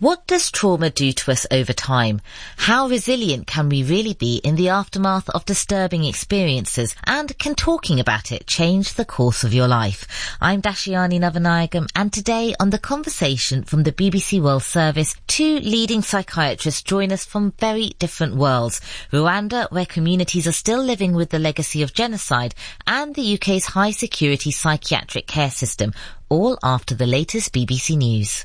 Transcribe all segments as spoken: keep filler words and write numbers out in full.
What does trauma do to us over time? How resilient can we really be in the aftermath of disturbing experiences? And can talking about it change the course of your life? I'm Dashiani Navanayagam, and today on The Conversation from the B B C World Service, two leading psychiatrists join us from very different worlds. Rwanda, where communities are still living with the legacy of genocide, and the U K's high-security psychiatric care system, all after the latest B B C News.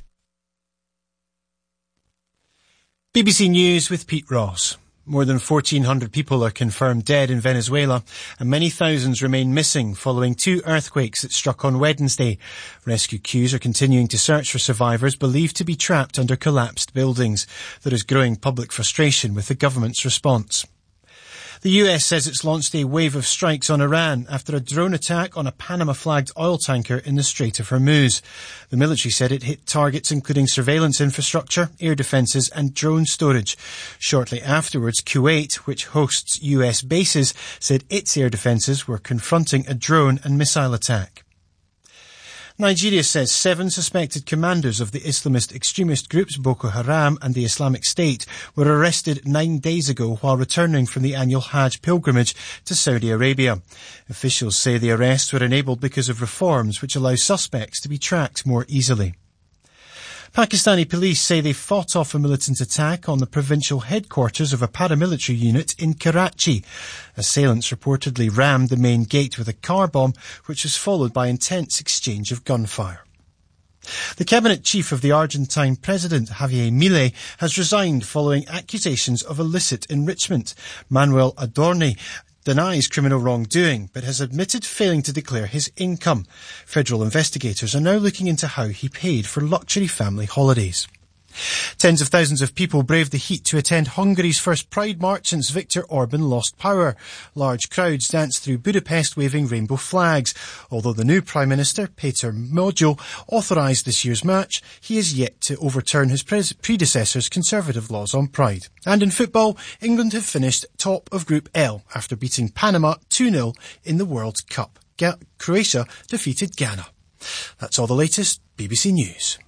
B B C News with Pete Ross. More than fourteen hundred people are confirmed dead in Venezuela, and many thousands remain missing following two earthquakes that struck on Wednesday. Rescue crews are continuing to search for survivors believed to be trapped under collapsed buildings. There is growing public frustration with the government's response. The U S says it's launched a wave of strikes on Iran after a drone attack on a Panama-flagged oil tanker in the Strait of Hormuz. The military said it hit targets including surveillance infrastructure, air defences and drone storage. Shortly afterwards, Kuwait, which hosts U S bases, said its air defences were confronting a drone and missile attack. Nigeria says seven suspected commanders of the Islamist extremist groups Boko Haram and the Islamic State were arrested nine days ago while returning from the annual Hajj pilgrimage to Saudi Arabia. Officials say the arrests were enabled because of reforms which allow suspects to be tracked more easily. Pakistani police say they fought off a militant attack on the provincial headquarters of a paramilitary unit in Karachi. Assailants reportedly rammed the main gate with a car bomb, which was followed by intense exchange of gunfire. The cabinet chief of the Argentine president, Javier Milei, has resigned following accusations of illicit enrichment. Manuel Adorni denies criminal wrongdoing, but has admitted failing to declare his income. Federal investigators are now looking into how he paid for luxury family holidays. Tens of thousands of people braved the heat to attend Hungary's first Pride March since Viktor Orban lost power. Large crowds danced through Budapest waving rainbow flags. Although the new Prime Minister, Péter Magyar, authorised this year's march, he is yet to overturn his pre- predecessor's conservative laws on Pride. And in football, England have finished top of Group L after beating Panama two nil in the World Cup. Ga- Croatia defeated Ghana. That's all the latest B B C News.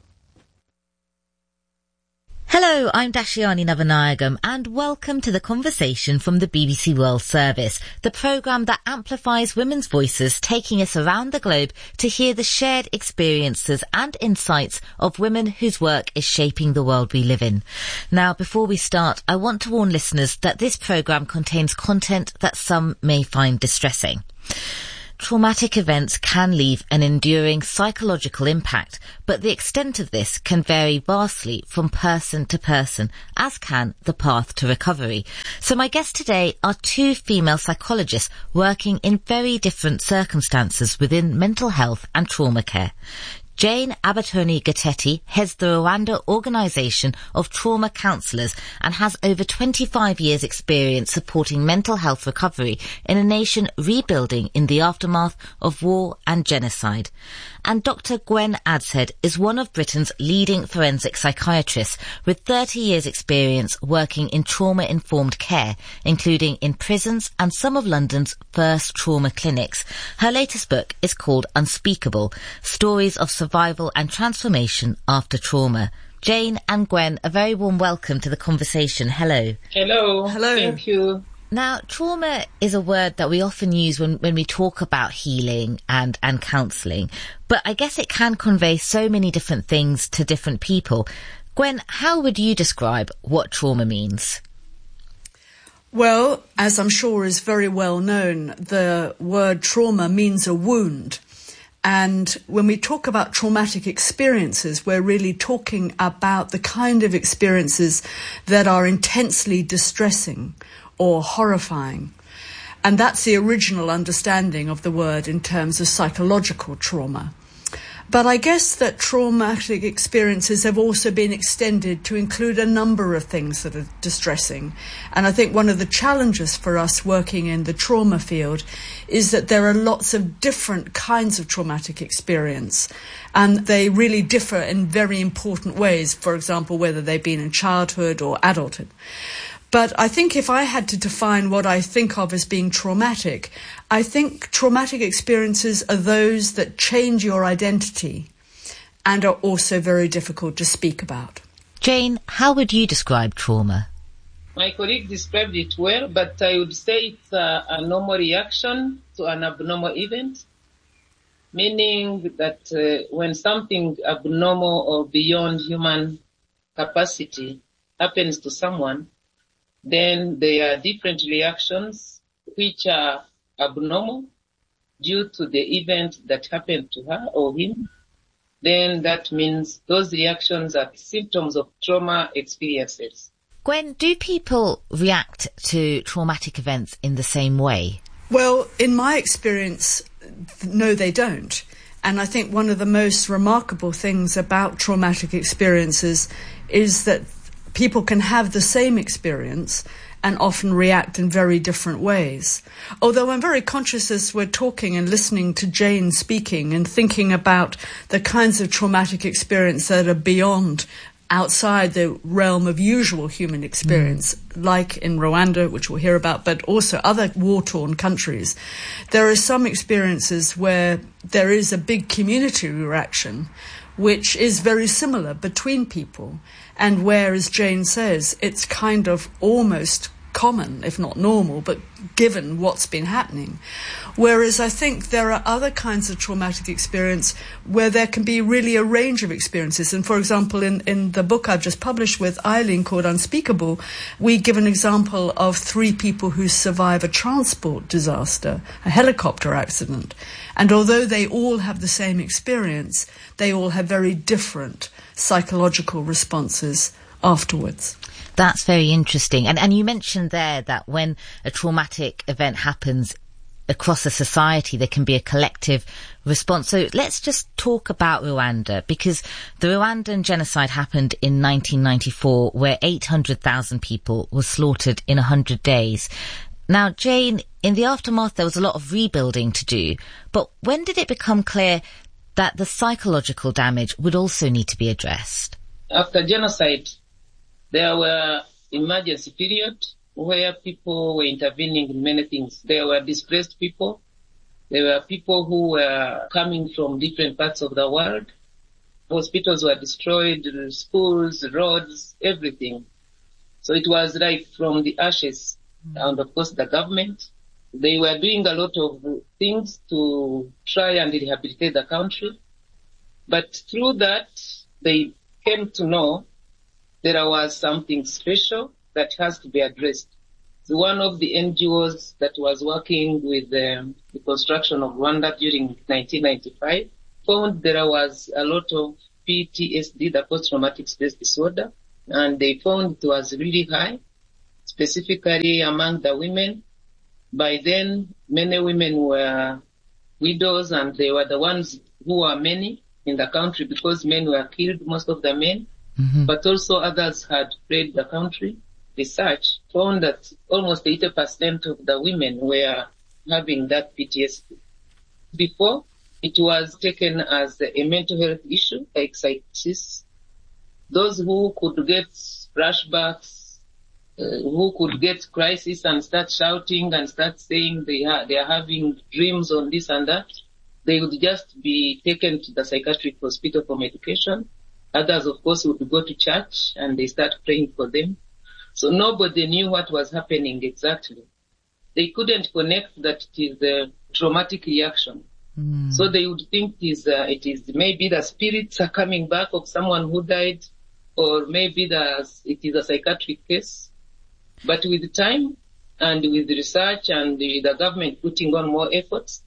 Hello, I'm Dashiani Navanayagam, and welcome to The Conversation from the B B C World Service, the programme that amplifies women's voices, taking us around the globe to hear the shared experiences and insights of women whose work is shaping the world we live in. Now, before we start, I want to warn listeners that this programme contains content that some may find distressing. Traumatic events can leave an enduring psychological impact, but the extent of this can vary vastly from person to person, as can the path to recovery. So my guests today are two female psychologists working in very different circumstances within mental health and trauma care. Jane Abatoni-Gatetti heads the Rwanda Organisation of Trauma Counsellors and has over twenty-five years' experience supporting mental health recovery in a nation rebuilding in the aftermath of war and genocide. And Doctor Gwen Adshead is one of Britain's leading forensic psychiatrists with thirty years' experience working in trauma-informed care, including in prisons and some of London's first trauma clinics. Her latest book is called Unspeakable, Stories of Survival and Transformation After Trauma. Jane and Gwen, a very warm welcome to the conversation. Hello. Hello. Hello. Thank you. Now, trauma is a word that we often use when, when we talk about healing and, and counselling, but I guess it can convey so many different things to different people. Gwen, how would you describe what trauma means? Well, as I'm sure is very well known, the word trauma means a wound. And when we talk about traumatic experiences, we're really talking about the kind of experiences that are intensely distressing or horrifying. And that's the original understanding of the word in terms of psychological trauma. But I guess that traumatic experiences have also been extended to include a number of things that are distressing. And I think one of the challenges for us working in the trauma field is that there are lots of different kinds of traumatic experience. And they really differ in very important ways, for example, whether they've been in childhood or adulthood. But I think if I had to define what I think of as being traumatic, I think traumatic experiences are those that change your identity and are also very difficult to speak about. Jane, how would you describe trauma? My colleague described it well, but I would say it's a, a normal reaction to an abnormal event, meaning that uh, when something abnormal or beyond human capacity happens to someone, then there are different reactions which are abnormal due to the event that happened to her or him. Then that means those reactions are symptoms of trauma experiences. Gwen, do people react to traumatic events in the same way? Well, in my experience, no, they don't. And I think one of the most remarkable things about traumatic experiences is that people can have the same experience and often react in very different ways. Although I'm very conscious as we're talking and listening to Jane speaking and thinking about the kinds of traumatic experience that are beyond, outside the realm of usual human experience, mm. like in Rwanda, which we'll hear about, but also other war-torn countries. There are some experiences where there is a big community reaction, which is very similar between people, and where, as Jane says, it's kind of almost common, if not normal, but given what's been happening. Whereas I think there are other kinds of traumatic experience where there can be really a range of experiences. And for example, in, in the book I've just published with Eileen called Unspeakable, we give an example of three people who survive a transport disaster, a helicopter accident. And although they all have the same experience, they all have very different psychological responses afterwards. That's very interesting. And and you mentioned there that when a traumatic event happens across a society, there can be a collective response. So let's just talk about Rwanda, because the Rwandan genocide happened in nineteen ninety-four, where eight hundred thousand people were slaughtered in one hundred days. Now, Jane, in the aftermath, there was a lot of rebuilding to do. But when did it become clear that the psychological damage would also need to be addressed? After genocide, there were emergency periods where people were intervening in many things. There were displaced people. There were people who were coming from different parts of the world. Hospitals were destroyed, schools, roads, everything. So it was like from the ashes. Mm. And of course the government, they were doing a lot of things to try and rehabilitate the country. But through that, they came to know there was something special that has to be addressed. So one of the N G Os that was working with um, the construction of Rwanda during nineteen ninety-five found there was a lot of P T S D, the post-traumatic stress disorder, and they found it was really high, specifically among the women. By then, many women were widows, and they were the ones who were many in the country because men were killed, most of the men. Mm-hmm. But also others had fled the country. Research found that almost eighty percent of the women were having that P T S D. Before, it was taken as a mental health issue, like psychosis. Those who could get flashbacks, uh, who could get crisis and start shouting and start saying they, ha- they are having dreams on this and that, they would just be taken to the psychiatric hospital for medication. Others, of course, would go to church and they start praying for them. So nobody knew what was happening exactly. They couldn't connect that it is a traumatic reaction. Mm. So they would think it is, uh, it is maybe the spirits are coming back of someone who died, or maybe the, it is a psychiatric case. But with time and with research and the, the government putting on more efforts,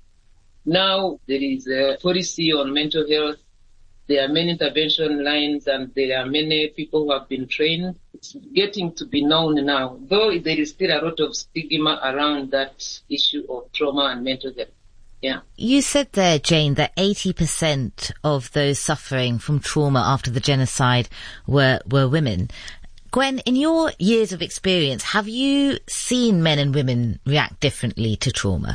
now there is a policy on mental health. There are many intervention lines and there are many people who have been trained. It's getting to be known now, though there is still a lot of stigma around that issue of trauma and mental health. Yeah. You said there, Jane, that eighty percent of those suffering from trauma after the genocide were, were women. Gwen, in your years of experience, have you seen men and women react differently to trauma?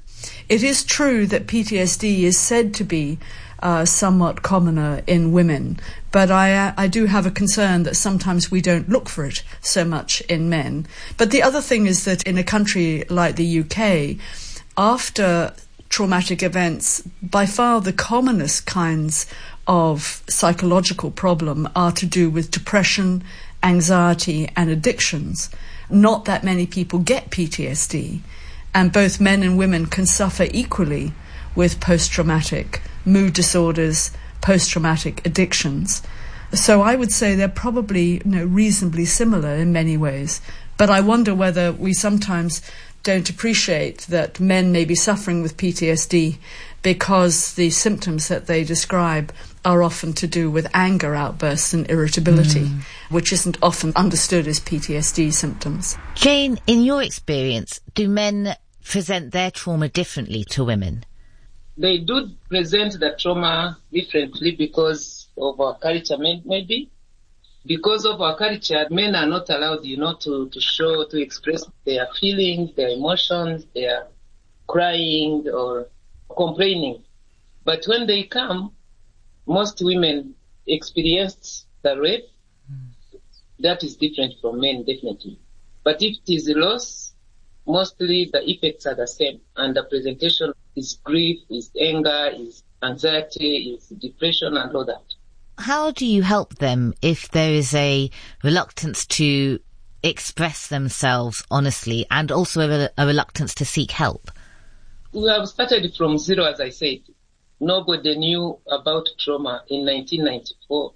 It is true that P T S D is said to be uh, somewhat commoner in women, but I, uh, I do have a concern that sometimes we don't look for it so much in men. But the other thing is that in a country like the U K, after traumatic events, by far the commonest kinds of psychological problem are to do with depression, anxiety and addictions. Not that many people get P T S D, and both men and women can suffer equally with post-traumatic mood disorders, post-traumatic addictions. So I would say they're probably, you know, reasonably similar in many ways. But I wonder whether we sometimes don't appreciate that men may be suffering with P T S D because the symptoms that they describe are often to do with anger outbursts and irritability, mm. which isn't often understood as P T S D symptoms. Jane, in your experience, do men present their trauma differently to women? They do present the trauma differently because of our culture, maybe. Because of our culture, men are not allowed, you know, to, to show, to express their feelings, their emotions, their crying or complaining. But when they come, most women experienced the rape. Mm. That is different from men, definitely. But if it is loss, mostly the effects are the same. And the presentation is grief, is anger, is anxiety, is depression and all that. How do you help them if there is a reluctance to express themselves honestly and also a, a reluctance to seek help? We have started from zero, as I said. Nobody knew about trauma in nineteen ninety-four.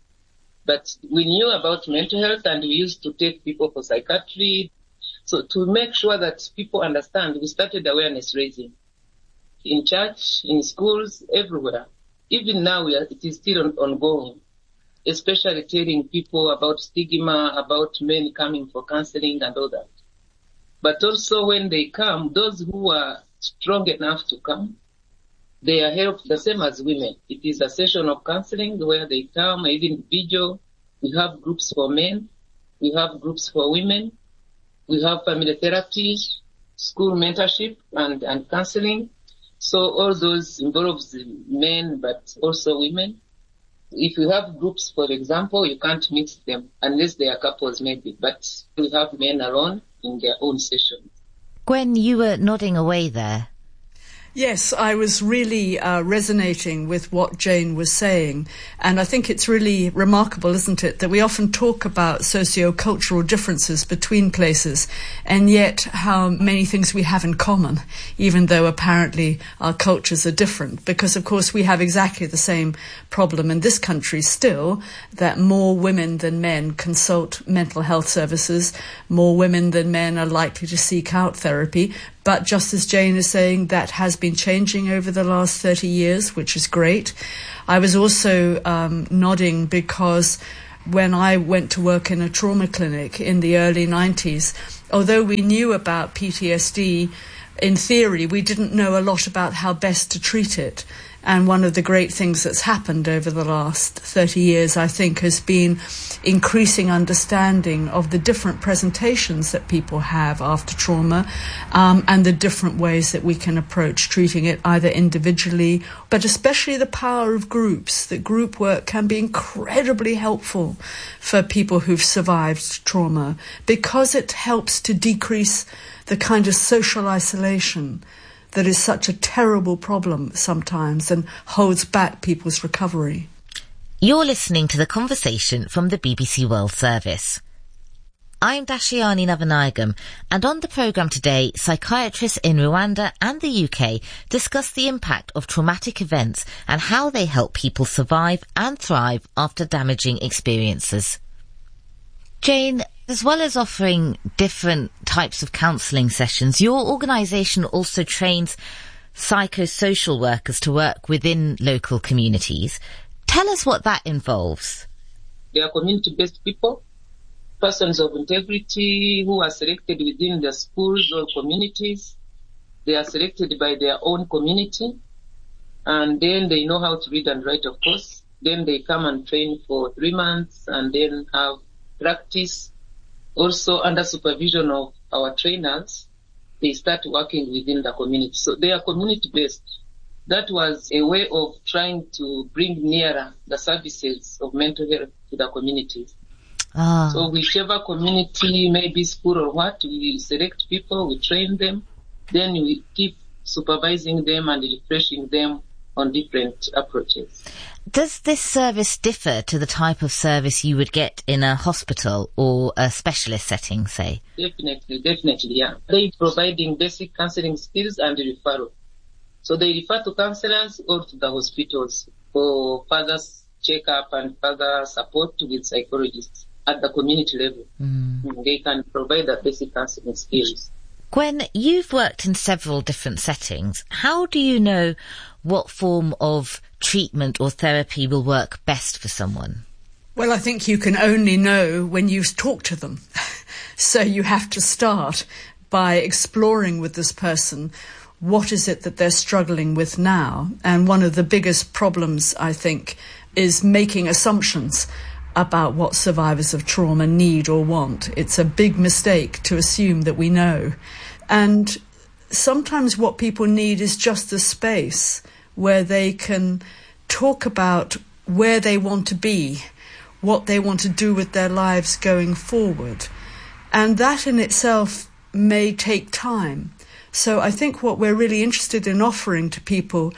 But we knew about mental health and we used to take people for psychiatry. So to make sure that people understand, we started awareness raising in church, in schools, everywhere. Even now, we are, it is still on, ongoing, especially telling people about stigma, about men coming for counseling and all that. But also when they come, those who are strong enough to come, they are helped the same as women. It is a session of counseling where they come, even video. We have groups for men. We have groups for women. We have family therapy, school mentorship and, and counseling. So all those involves men, but also women. If you have groups, for example, you can't mix them unless they are couples maybe, but we have men alone in their own sessions. Gwen, you were nodding away there. Yes, I was really uh, resonating with what Jane was saying. And I think it's really remarkable, isn't it, that we often talk about socio-cultural differences between places and yet how many things we have in common, even though apparently our cultures are different. Because, of course, we have exactly the same problem in this country still, that more women than men consult mental health services, more women than men are likely to seek out therapy. But just as Jane is saying, that has been changing over the last thirty years, which is great. I was also um, nodding because when I went to work in a trauma clinic in the early nineties, although we knew about P T S D, in theory, we didn't know a lot about how best to treat it. And one of the great things that's happened over the last thirty years, I think, has been increasing understanding of the different presentations that people have after trauma, um, and the different ways that we can approach treating it, either individually, but especially the power of groups. That group work can be incredibly helpful for people who've survived trauma because it helps to decrease the kind of social isolation that is such a terrible problem sometimes and holds back people's recovery. You're listening to The Conversation from the B B C World Service. I'm Dashiani Navanayagam, and on the programme today, psychiatrists in Rwanda and the U K discuss the impact of traumatic events and how they help people survive and thrive after damaging experiences. Jane, as well as offering different types of counselling sessions, your organisation also trains psychosocial workers to work within local communities. Tell us what that involves. They are community-based people, persons of integrity who are selected within the schools or communities. They are selected by their own community, and then they know how to read and write, of course. Then they come and train for three months and then have practice. Also under supervision of our trainers, they start working within the community. So they are community-based. That was a way of trying to bring nearer the services of mental health to the communities. Ah. So whichever community, maybe school or what, we select people, we train them, then we keep supervising them and refreshing them on different approaches. Does this service differ to the type of service you would get in a hospital or a specialist setting, say? Definitely, definitely, yeah. They're providing basic counseling skills and referral. So they refer to counselors or to the hospitals for further check-up and further support with psychologists at the community level. Mm. They can provide the basic counseling skills. Gwen, you've worked in several different settings. How do you know what form of treatment or therapy will work best for someone? Well, I think you can only know when you talk to them. So you have to start by exploring with this person what is it that they're struggling with now. And one of the biggest problems, I think, is making assumptions about what survivors of trauma need or want. It's a big mistake to assume that we know. And sometimes what people need is just a space where they can talk about where they want to be, what they want to do with their lives going forward. And that in itself may take time. So I think what we're really interested in offering to people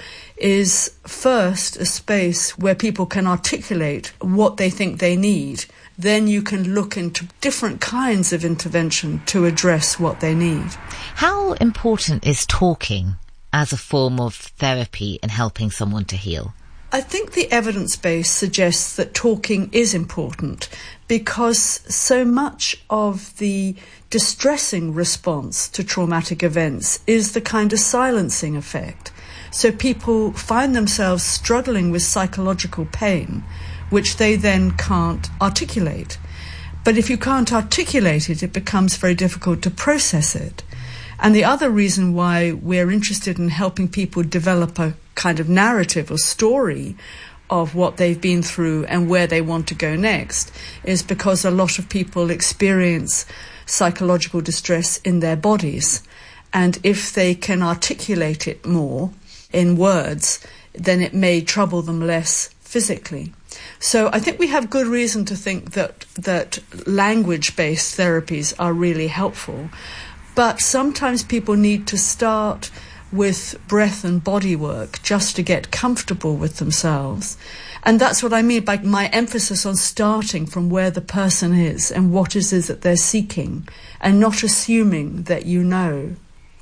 is first a space where people can articulate what they think they need. Then you can look into different kinds of intervention to address what they need. How important is talking as a form of therapy in helping someone to heal? I think the evidence base suggests that talking is important because so much of the distressing response to traumatic events is the kind of silencing effect. So people find themselves struggling with psychological pain, which they then can't articulate. But if you can't articulate it, it becomes very difficult to process it. And the other reason why we're interested in helping people develop a kind of narrative or story of what they've been through and where they want to go next is because a lot of people experience psychological distress in their bodies. And if they can articulate it more in words, then it may trouble them less physically. So I think we have good reason to think that that language-based therapies are really helpful. But sometimes people need to start with breath and body work just to get comfortable with themselves. And that's what I mean by my emphasis on starting from where the person is and what it is that they're seeking, and not assuming that you know.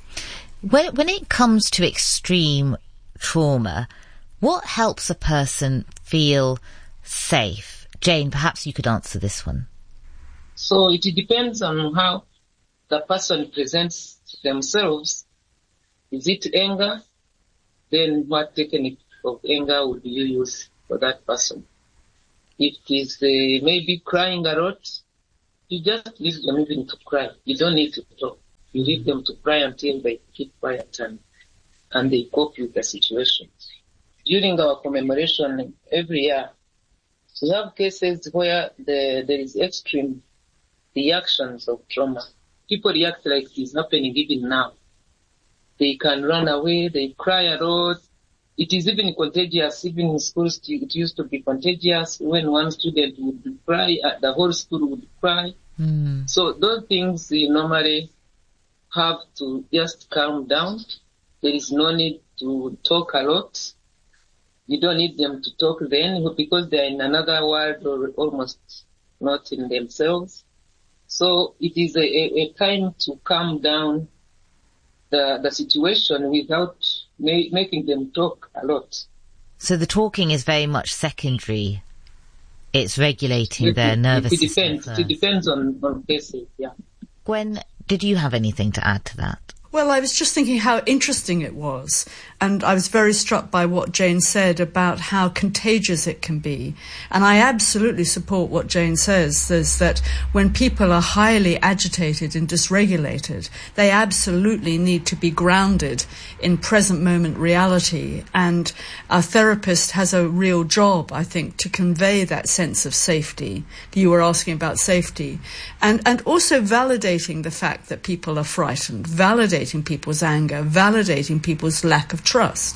When, when it comes to extreme trauma, what helps a person feel safe? Jane, perhaps you could answer this one. So it depends on how the person presents themselves. Is it anger? Then what technique of anger would you use for that person? If it is uh, maybe crying a lot, you just leave them even to cry. You don't need to talk. You leave them to cry until they keep quiet and, and they cope with the situation. During our commemoration every year, we have cases where the, there is extreme reactions of trauma. People react like it's happening even now. They can run away, they cry a lot. It is even contagious. Even in schools, it used to be contagious. When one student would cry, the whole school would cry. Mm. So those things you normally have to just calm down. There is no need to talk a lot. You don't need them to talk then because they're in another world or almost not in themselves. So it is a, a, a time to calm down the, the situation without ma- making them talk a lot. So the talking is very much secondary. It's regulating it, their it, nervous it system depends. first. It depends on, on cases, yeah. Gwen, did you have anything to add to that? Well, I was just thinking how interesting it was, and I was very struck by what Jane said about how contagious it can be. And I absolutely support what Jane says, is that when people are highly agitated and dysregulated, they absolutely need to be grounded in present moment reality. And our therapist has a real job, I think, to convey that sense of safety. You were asking about safety. And, and also validating the fact that people are frightened, validating people's anger, validating people's lack of trust.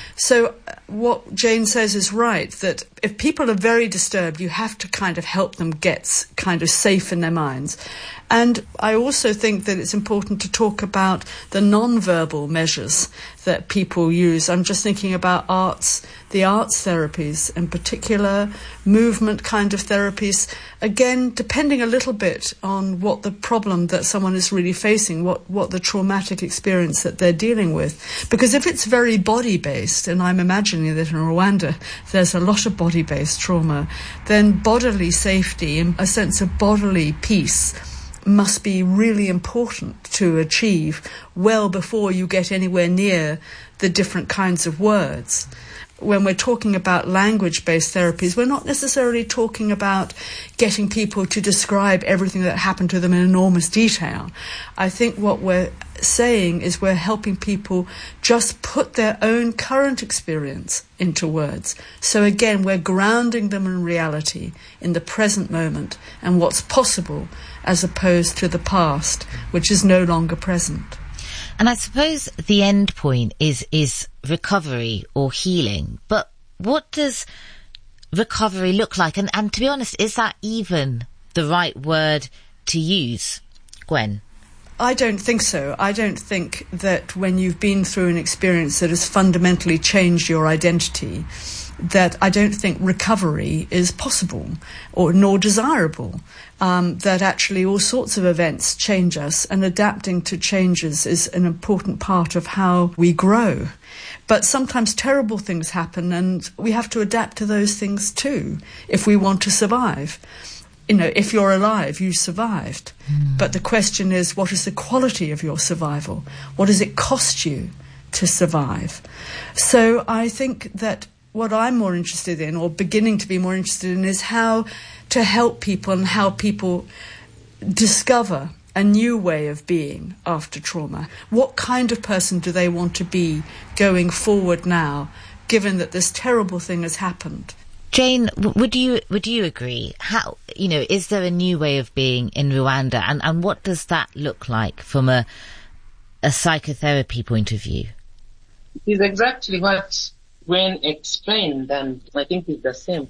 So what Jane says is right, that if people are very disturbed, you have to kind of help them get kind of safe in their minds. And I also think that it's important to talk about the non-verbal measures that people use. I'm just thinking about arts, the arts therapies, in particular, movement kind of therapies. Again, depending a little bit on what the problem that someone is really facing, what, what the traumatic experience that they're dealing with. Because if it's very body-based, and I'm imagining that in Rwanda there's a lot of body-based trauma, then bodily safety and a sense of bodily peace must be really important to achieve well before you get anywhere near the different kinds of words. When we're talking about language-based therapies, we're not necessarily talking about getting people to describe everything that happened to them in enormous detail. I think what we're saying is we're helping people just put their own current experience into words. So again, we're grounding them in reality, in the present moment, and what's possible, as opposed to the past, which is no longer present. And I suppose the end point is is recovery or healing. But what does recovery look like? And, and to be honest, is that even the right word to use, Gwen? I don't think so. I don't think that when you've been through an experience that has fundamentally changed your identity, that I don't think recovery is possible or nor desirable. Um, that actually all sorts of events change us, and adapting to changes is an important part of how we grow. But sometimes terrible things happen, and we have to adapt to those things too if we want to survive. You know, if you're alive, you survived. Mm. But the question is, what is the quality of your survival? What does it cost you to survive? So I think that what I'm more interested in, or beginning to be more interested in, is how to help people and how people discover a new way of being after trauma. What kind of person do they want to be going forward now, given that this terrible thing has happened? Jane, would you would you agree? How, you know, is there a new way of being in Rwanda, and, and what does that look like from a a psychotherapy point of view? It's exactly what Gwen explained, and I think it's the same.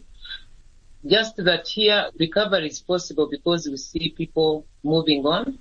Just that here recovery is possible because we see people moving on.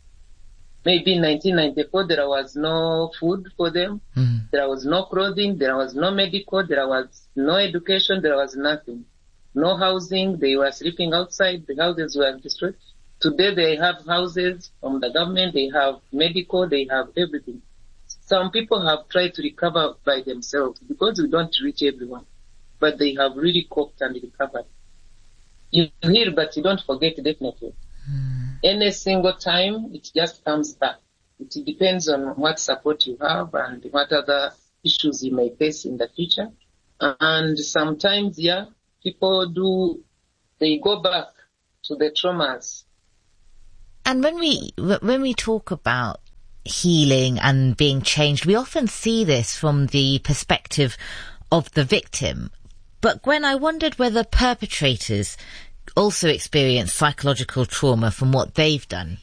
Maybe in nineteen ninety-four there was no food for them, mm. there was no clothing, there was no medical, there was no education, there was nothing. No housing, they were sleeping outside, the houses were destroyed. Today they have houses from the government, they have medical, they have everything. Some people have tried to recover by themselves because we don't reach everyone, but they have really coped and recovered. You hear, but you don't forget, definitely. Mm. Any single time, it just comes back. It depends on what support you have and what other issues you may face in the future. And sometimes, yeah, people do, they go back to the traumas. And when we, when we talk about healing and being changed, we often see this from the perspective of the victim. But Gwen, I wondered whether perpetrators also experience psychological trauma from what they've done.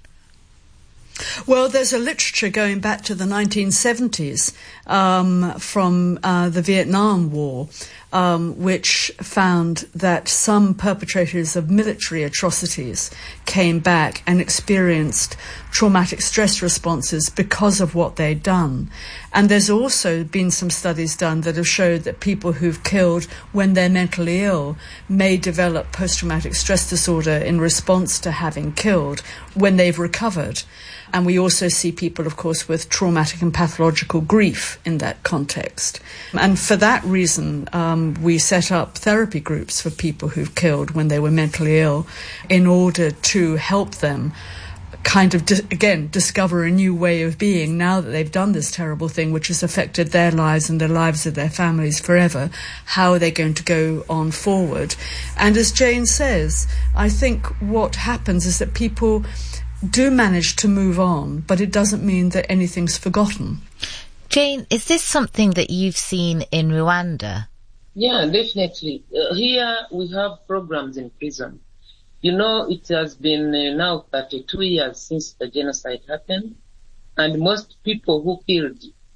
Well, there's a literature going back to the nineteen seventies um, from uh, the Vietnam War, um, which found that some perpetrators of military atrocities came back and experienced traumatic stress responses because of what they'd done. And there's also been some studies done that have showed that people who've killed when they're mentally ill may develop post-traumatic stress disorder in response to having killed when they've recovered. And we also see people, of course, with traumatic and pathological grief in that context. And for that reason, um, we set up therapy groups for people who've killed when they were mentally ill in order to help them kind of, di- again, discover a new way of being now that they've done this terrible thing, which has affected their lives and the lives of their families forever. How are they going to go on forward? And as Jane says, I think what happens is that people do manage to move on, but it doesn't mean that anything's forgotten. Jane, is this something that you've seen in Rwanda? Yeah, definitely. Uh, here we have programs in prison. You know, it has been uh, now thirty-two years since the genocide happened, and most people who killed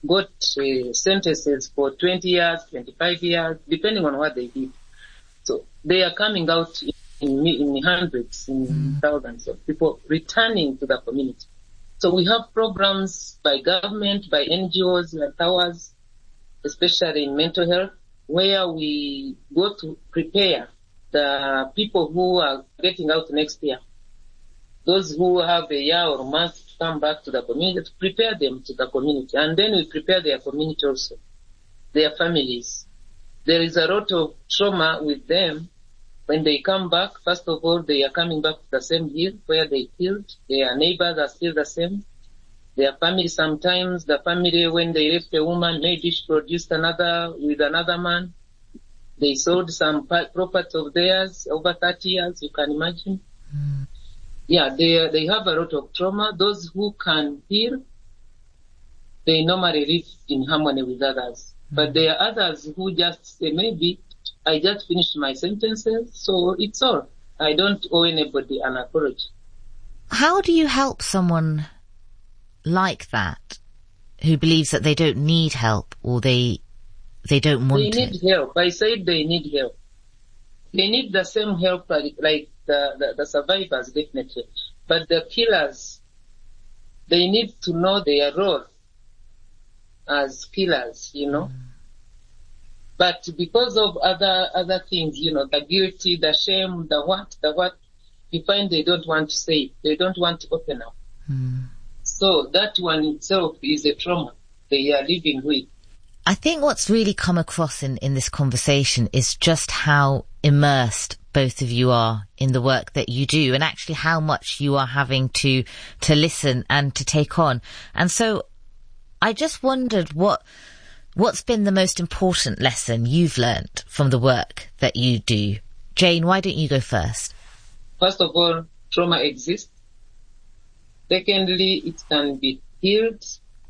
got uh, sentences for twenty years, twenty-five years, depending on what they did. So they are coming out in, in, in hundreds, in mm. thousands of people returning to the community. So we have programs by government, by N G Os like ours, especially in mental health, where we go to prepare the people who are getting out next year. Those who have a year or a month to come back to the community, to prepare them to the community. And then we prepare their community also, their families. There is a lot of trauma with them. When they come back, first of all, they are coming back to the same hill where they killed. Their neighbors are still the same. Their family, sometimes the family, when they left a woman, maybe she produced another with another man. They sold some property of theirs over thirty years, you can imagine. Mm. Yeah, they they have a lot of trauma. Those who can heal, they normally live in harmony with others. Mm. But there are others who just say, maybe I just finished my sentences, so it's all. I don't owe anybody an apology. How do you help someone like that who believes that they don't need help or they they don't want it? They need it. help. I said they need help. They need the same help like, like the, the, the survivors, definitely. But the killers, they need to know their role as killers, you know. Mm. But because of other other things, you know, the guilty, the shame, the what, the what, you find they don't want to say it. They don't want to open up. Mm. So that one itself is a trauma they are living with. I think what's really come across in, in this conversation is just how immersed both of you are in the work that you do and actually how much you are having to, to listen and to take on. And so I just wondered what, what's been the most important lesson you've learned from the work that you do? Jane, why don't you go first? First of all, trauma exists. Secondly, it can be healed.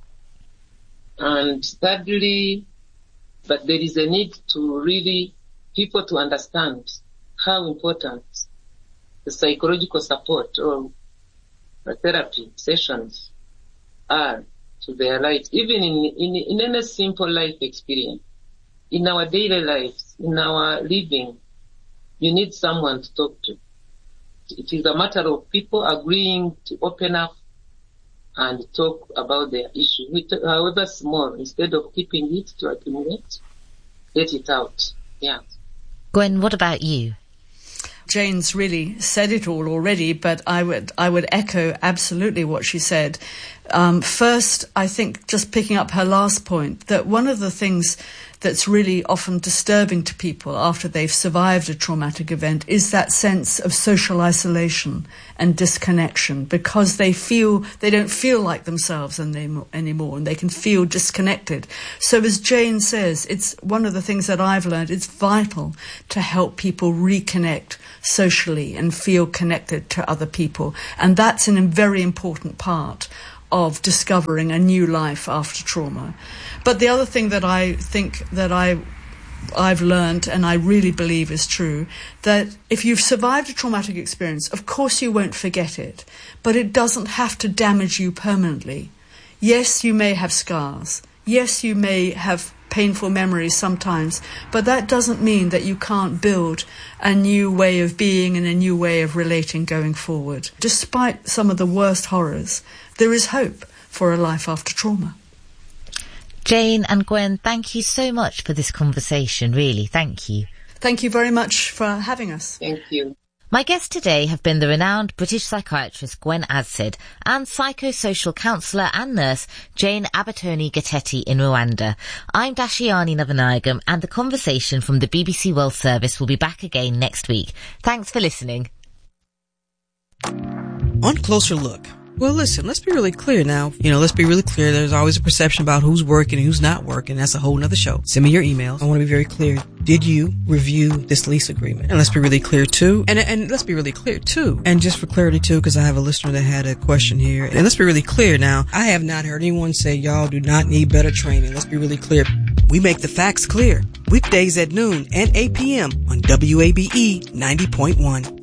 And thirdly, but there is a need to really, people to understand how important the psychological support or the therapy sessions are to their lives, even in, in, in any simple life experience. In our daily lives, in our living, you need someone to talk to. It is a matter of people agreeing to open up and talk about their issue, however small, instead of keeping it to accumulate, get it out. Yeah. Gwen, what about you? Jane's really said it all already, but I would I would echo absolutely what she said. Um, first, I think just picking up her last point, that one of the things that's really often disturbing to people after they've survived a traumatic event is that sense of social isolation and disconnection, because they feel they don't feel like themselves anymore and they can feel disconnected. So as Jane says, it's one of the things that I've learned, it's vital to help people reconnect socially and feel connected to other people. And that's a very important part of discovering a new life after trauma. But the other thing that I think that I, I've learned, and I really believe is true, that if you've survived a traumatic experience, of course you won't forget it, but it doesn't have to damage you permanently. Yes, you may have scars. Yes, you may have painful memories sometimes, but that doesn't mean that you can't build a new way of being and a new way of relating going forward. Despite some of the worst horrors, there is hope for a life after trauma. Jane and Gwen, thank you so much for this conversation, really. Thank you. Thank you very much for having us. Thank you. My guests today have been the renowned British psychiatrist Gwen Adsid and psychosocial counsellor and nurse Jane Abatoni Gatetti in Rwanda. I'm Dashiani Navanayagam, and the conversation from the B B C World Service will be back again next week. Thanks for listening. On Closer Look. Well, listen, let's be really clear now. You know, let's be really clear. There's always a perception about who's working and who's not working. That's a whole nother show. Send me your emails. I want to be very clear. Did you review this lease agreement? And let's be really clear, too. And and let's be really clear, too. And just for clarity, too, because I have a listener that had a question here. And let's be really clear now. I have not heard anyone say y'all do not need better training. Let's be really clear. We make the facts clear. Weekdays at noon and eight p.m. on W A B E ninety point one.